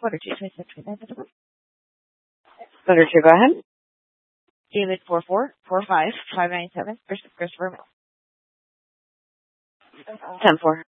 Senator, go ahead. David 4445597 versus Christopher Mills. 10-4.